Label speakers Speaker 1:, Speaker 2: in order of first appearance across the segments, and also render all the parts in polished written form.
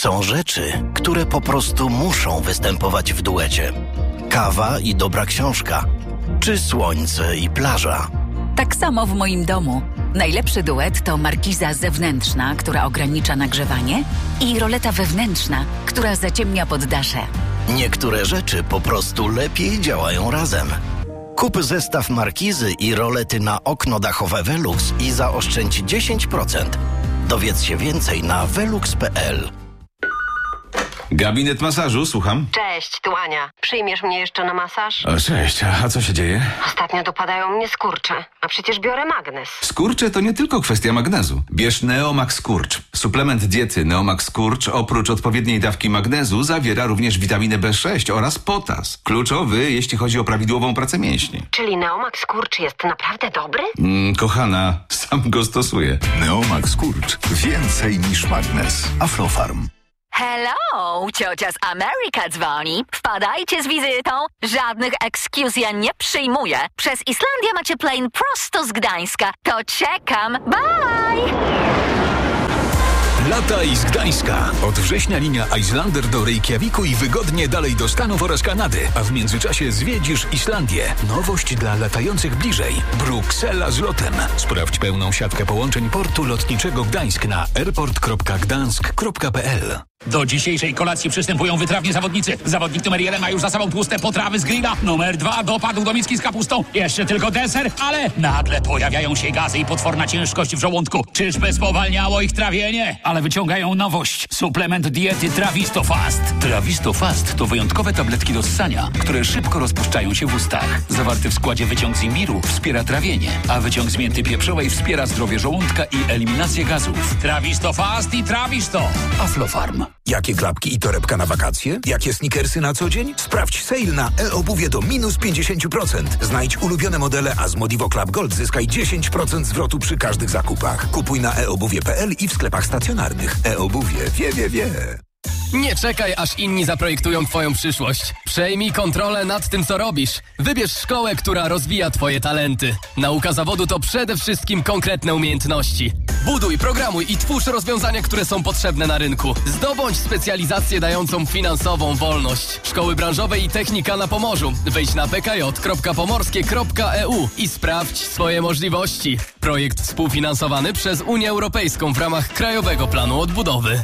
Speaker 1: Są rzeczy, które po prostu muszą występować w duecie. Kawa i dobra książka, czy słońce i plaża.
Speaker 2: Tak samo w moim domu. Najlepszy duet to markiza zewnętrzna, która ogranicza nagrzewanie, i roleta wewnętrzna, która zaciemnia poddasze.
Speaker 1: Niektóre rzeczy po prostu lepiej działają razem. Kup zestaw markizy i rolety na okno dachowe Velux i zaoszczędź 10%. Dowiedz się więcej na velux.pl.
Speaker 3: Gabinet masażu, słucham.
Speaker 4: Cześć, tu Ania. Przyjmiesz mnie jeszcze na masaż?
Speaker 3: O, cześć, a co się dzieje?
Speaker 4: Ostatnio dopadają mnie skurcze, a przecież biorę magnes.
Speaker 3: Skurcze to nie tylko kwestia magnezu. Bierz Neomax Skurcz. Suplement diety Neomax Skurcz oprócz odpowiedniej dawki magnezu zawiera również witaminę B6 oraz potas. Kluczowy, jeśli chodzi o prawidłową pracę mięśni.
Speaker 4: Czyli Neomax Skurcz jest naprawdę dobry?
Speaker 3: Kochana, sam go stosuję.
Speaker 5: Neomax Skurcz. Więcej niż magnes. Aflofarm.
Speaker 6: Hello, ciocia z Ameryka dzwoni. Wpadajcie z wizytą. Żadnych excuse ja nie przyjmuję. Przez Islandię macie plane prosto z Gdańska. To czekam. Bye!
Speaker 7: Lataj z Gdańska. Od września linia Islander do Reykjaviku i wygodnie dalej do Stanów oraz Kanady. A w międzyczasie zwiedzisz Islandię. Nowość dla latających bliżej. Bruksela z lotem. Sprawdź pełną siatkę połączeń portu lotniczego Gdańsk na airport.gdańsk.pl.
Speaker 8: Do dzisiejszej kolacji przystępują wytrawni zawodnicy. Zawodnik numer 1 ma już za sobą tłuste potrawy z grilla. Numer 2 dopadł do miski z kapustą. Jeszcze tylko deser, ale nagle pojawiają się gazy i potworna ciężkość w żołądku. Czyżby spowalniało ich trawienie? Ale wyciągają nowość. Suplement diety Trawisto Fast. Trawisto Fast to wyjątkowe tabletki do ssania, które szybko rozpuszczają się w ustach. Zawarty w składzie wyciąg z imbiru wspiera trawienie, a wyciąg z mięty pieprzowej wspiera zdrowie żołądka i eliminację gazów. Trawisto Fast i Trawisto. Aflofarm.
Speaker 7: Jakie klapki i torebka na wakacje? Jakie sneakersy na co dzień? Sprawdź sale na e-obuwie do minus 50%. Znajdź ulubione modele, a z Modivo Club Gold zyskaj 10% zwrotu przy każdych zakupach. Kupuj na eobuwie.pl i w sklepach stacjonarnych. E-obuwie wie.
Speaker 9: Nie czekaj, aż inni zaprojektują twoją przyszłość. Przejmij kontrolę nad tym, co robisz. Wybierz szkołę, która rozwija twoje talenty. Nauka zawodu to przede wszystkim konkretne umiejętności. Buduj, programuj i twórz rozwiązania, które są potrzebne na rynku. Zdobądź specjalizację dającą finansową wolność. Szkoły branżowe i technika na Pomorzu. Wejdź na pkj.pomorskie.eu i sprawdź swoje możliwości. Projekt współfinansowany przez Unię Europejską w ramach Krajowego Planu Odbudowy.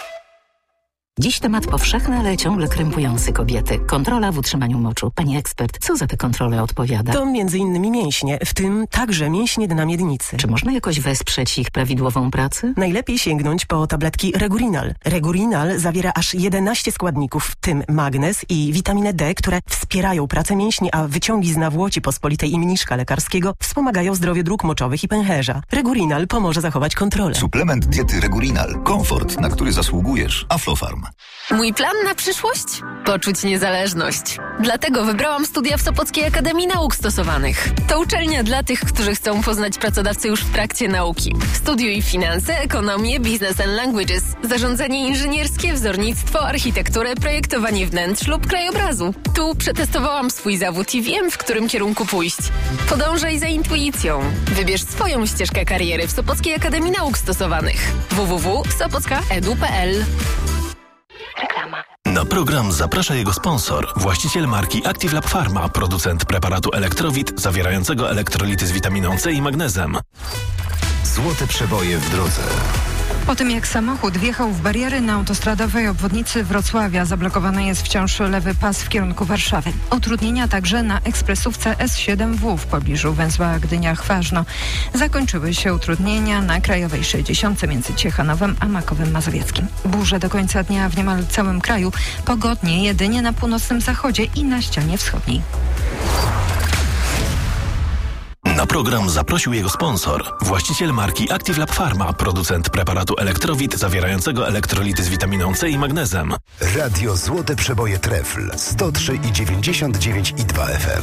Speaker 2: Dziś temat powszechny, ale ciągle krępujący kobiety. Kontrola w utrzymaniu moczu. Pani ekspert, co za tę kontrolę odpowiada?
Speaker 10: To m.in. mięśnie, w tym także mięśnie dna miednicy.
Speaker 2: Czy można jakoś wesprzeć ich prawidłową pracę?
Speaker 10: Najlepiej sięgnąć po tabletki Regurinal. Regurinal zawiera aż 11 składników, w tym magnez i witaminę D, które wspierają pracę mięśni, a wyciągi z nawłoci pospolitej i mniszka lekarskiego wspomagają zdrowie dróg moczowych i pęcherza. Regurinal pomoże zachować kontrolę.
Speaker 5: Suplement diety Regurinal. Komfort, na który zasługujesz. Aflofarm.
Speaker 11: Mój plan na przyszłość? Poczuć niezależność. Dlatego wybrałam studia w Sopockiej Akademii Nauk Stosowanych. To uczelnia dla tych, którzy chcą poznać pracodawcę już w trakcie nauki. Studiuj finanse, ekonomię, business and languages, zarządzanie inżynierskie, wzornictwo, architekturę, projektowanie wnętrz lub krajobrazu. Tu przetestowałam swój zawód i wiem, w którym kierunku pójść. Podążaj za intuicją. Wybierz swoją ścieżkę kariery w Sopockiej Akademii Nauk Stosowanych. www.sopocka.edu.pl.
Speaker 4: Reklama.
Speaker 12: Na program zaprasza jego sponsor, właściciel marki Active Lab Pharma, producent preparatu Elektrowit zawierającego elektrolity z witaminą C i magnezem.
Speaker 5: Złote przeboje w drodze.
Speaker 13: Po tym jak samochód wjechał w bariery na autostradowej obwodnicy Wrocławia, zablokowany jest wciąż lewy pas w kierunku Warszawy. Utrudnienia także na ekspresówce S7W w pobliżu węzła Gdynia-Chważno. Zakończyły się utrudnienia na krajowej 60 między Ciechanowem a Makowem Mazowieckim. Burze do końca dnia w niemal całym kraju. Pogodnie jedynie na północnym zachodzie i na ścianie wschodniej.
Speaker 12: Na program zaprosił jego sponsor, właściciel marki Active Lab Pharma, producent preparatu Elektrowit zawierającego elektrolity z witaminą C i magnezem.
Speaker 5: Radio Złote Przeboje Trefl 103,99,2 FM.